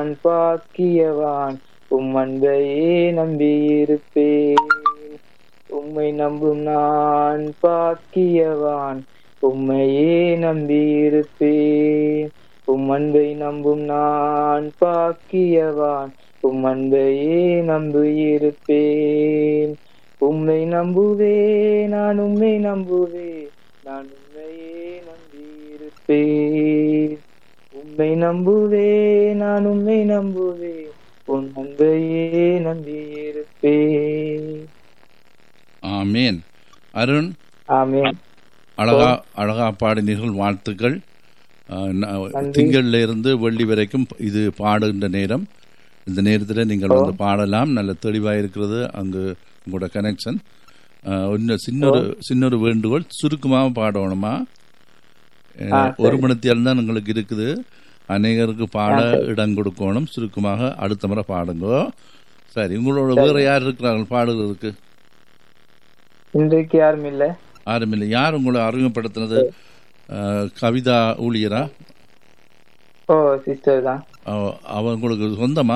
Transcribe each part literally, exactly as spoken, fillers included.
நான் பாக்கியவான், உம் அன்பையே நம்பியிருப்பேன். உம்மை நம்பும் நான் பாக்கியவான், உம்மையே நம்பியிருப்பேன். உம் அன்பை நம்பும் நான் பாக்கியவான், உம் அன்பையே நம்பியிருப்பேன். உம்மை நம்புவே நான் உம்மை நம்புவே நான் உம்மையே நம்பியிருப்பேன். உம்மை நம்புவே நான் உம்மை நம்புவே உன் அன்பையே நம்பியிருப்பேன். ஆமேன். அருண், ஆமென். அழகா அழகா பாடினீர்கள், வாழ்த்துக்கள். திங்கள்ல இருந்து வெள்ளி வரைக்கும் இது பாடுகின்ற நேரம். இந்த நேரத்தில் நீங்கள் வந்து பாடலாம். நல்ல தெளிவாக இருக்கிறது அங்கு உங்களோட கனெக்ஷன். இன்னும் சின்னொரு சின்னொரு வேண்டுகோள், சுருக்கமாக பாடணுமா? ஒரு மணித்தியால் தான் உங்களுக்கு இருக்குது. அநேகருக்கு பாட இடம் கொடுக்கணும். சுருக்கமாக அடுத்த முறை பாடுங்க. சரி, உங்களோட வேற யார் இருக்கிறார்கள் பாடுகிறதுக்கு? இன்றைக்கு யாரும் இல்லை. யாரும் இல்லை. யார் உங்களை அறிமுகப்படுத்தினது? கவிதா ஊழியரா? ஓ, சிஸ்டர் தான். அவ உங்களுக்கு சொந்தமா?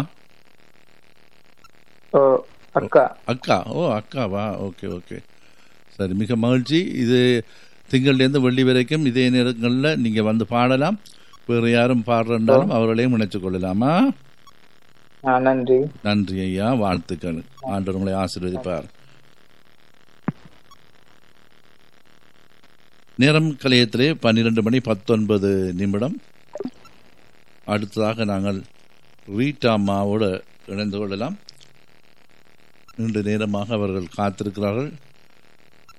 ஓ, அக்கா. அக்கா. ஓ, அக்காவா? ஓகே ஓகே, சரி, மிக மகிழ்ச்சி. இது திங்கள்லேருந்து வெள்ளி வரைக்கும் இதே நேரங்களில் நீங்கள் வந்து பாடலாம். வேறு யாரும் பாடுறாலும் அவர்களையும் இணைச்சு கொள்ளலாமா? நன்றி. நன்றி ஐயா, வாழ்த்துக்கள். ஆண்டவர் உங்களை ஆசீர்வதிப்பார். நேரம் கலையத்திலே பன்னிரண்டு மணி பத்தொன்பது நிமிடம். அடுத்ததாக நாங்கள் ரீட்டா அம்மாவோடு இணைந்து கொள்ளலாம். நீண்ட நேரமாக அவர்கள் காத்திருக்கிறார்கள்.